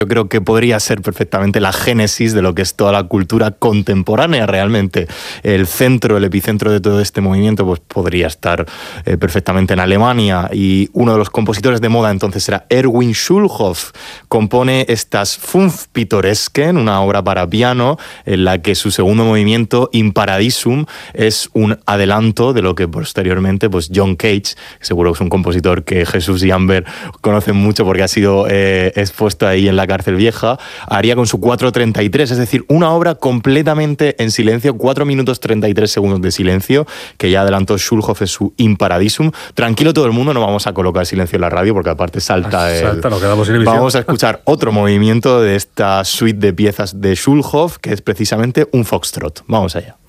Yo creo que podría ser perfectamente la génesis de lo que es toda la cultura contemporánea realmente. El centro, el epicentro de todo este movimiento pues podría estar perfectamente en Alemania, y uno de los compositores de moda entonces era Erwin Schulhoff. Compone estas Fünf Pittoresken, una obra para piano en la que su segundo movimiento, In Paradisum, es un adelanto de lo que posteriormente pues John Cage, seguro que es un compositor que Jesús y Amber conocen mucho porque ha sido expuesto ahí en la Cárcel Vieja, haría con su 4:33, es decir, una obra completamente en silencio, 4 minutos 33 segundos de silencio, que ya adelantó Schulhoff en su In Paradisum. Tranquilo todo el mundo, no vamos a colocar silencio en la radio porque aparte salta nos quedamos sin emisión. Vamos a escuchar otro movimiento de esta suite de piezas de Schulhoff, que es precisamente un foxtrot. Vamos allá.